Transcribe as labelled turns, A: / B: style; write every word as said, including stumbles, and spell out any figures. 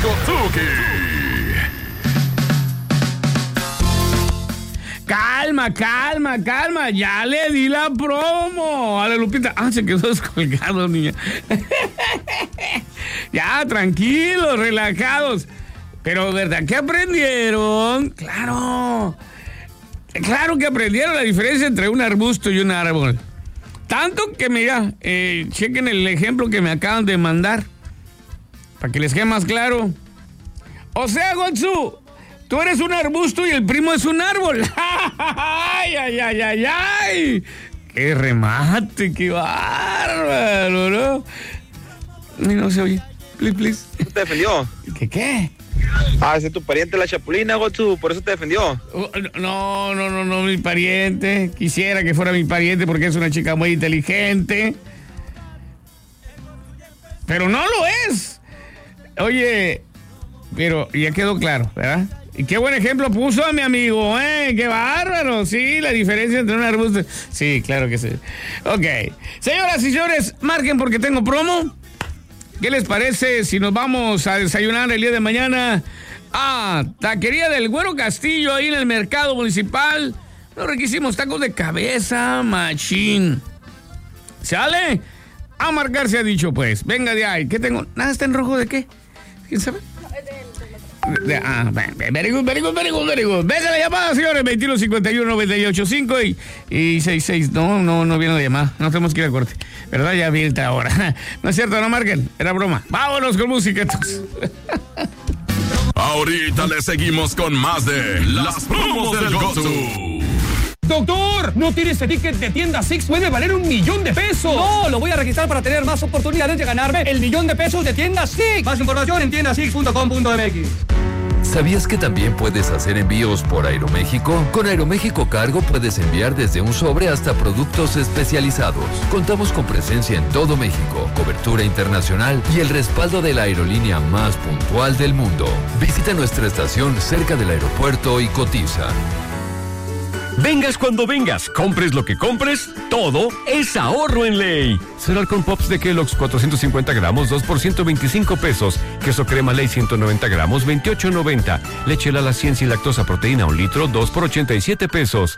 A: Tuki.
B: Calma, calma, calma. Ya le di la promo. A la Lupita. Ah, se quedó descolgado, niña. Ya, tranquilos, relajados. Pero, ¿verdad que aprendieron? Claro. Claro que aprendieron la diferencia entre un arbusto y un árbol. Tanto que, mira, eh, chequen el ejemplo que me acaban de mandar. Para que les quede más claro. O sea, Gonzu, tú eres un arbusto y el primo es un árbol. ¡Ay, ay, ay, ay, ay! ¡Qué remate, qué bárbaro, ¿no? Y no se oye. Please, please.
C: ¿Te defendió?
B: ¿Qué qué?
C: Ah, ese es tu pariente la Chapulina, Gotsu, por eso te defendió.
B: No, no, no, no, mi pariente. Quisiera que fuera mi pariente porque es una chica muy inteligente. Pero no lo es. Oye, pero ya quedó claro, ¿verdad? Y qué buen ejemplo puso a mi amigo, ¿eh? ¡Qué bárbaro! Sí, la diferencia entre un arbusto... Sí, claro que sí. Ok. Señoras y señores, marquen porque tengo promo. ¿Qué les parece si nos vamos a desayunar el día de mañana a Taquería del Güero Castillo, ahí en el mercado municipal? Los requisimos tacos de cabeza, machín. ¿Sale? A marcar se ha dicho, pues. Venga de ahí. ¿Qué tengo? ¿Nada está en rojo de qué? ¿Quién sabe? De, ah, very good, very good, very good, very good. Venga la llamada, señores. veintiuno cincuenta y uno noventa y ocho cinco y, y sesenta y seis. No, no, no viene la llamada. No tenemos que ir a corte. ¿Verdad? Ya viene esta hora. No es cierto, no marquen. Era broma. Vámonos con música, entonces.
A: Ahorita le seguimos con más de las promos del Gotsu.
D: Doctor, no tienes ese ticket de tienda Six, puede valer un millón de pesos.
E: No, lo voy a registrar para tener más oportunidades de ganarme el millón de pesos de tienda Six.
D: Más información en tienda six punto com punto m x.
F: ¿Sabías que también puedes hacer envíos por Aeroméxico? Con Aeroméxico Cargo puedes enviar desde un sobre hasta productos especializados. Contamos con presencia en todo México, cobertura internacional y el respaldo de la aerolínea más puntual del mundo. Visita nuestra estación cerca del aeropuerto y cotiza.
G: Vengas cuando vengas, compres lo que compres, todo es ahorro en ley. Cereal con Pops de Kellogg's cuatrocientos cincuenta gramos, dos por ciento veinticinco pesos. Queso crema Ley ciento noventa gramos, veintiocho noventa. Leche Lala Ciencia y lactosa proteína un litro, dos por ochenta y siete pesos.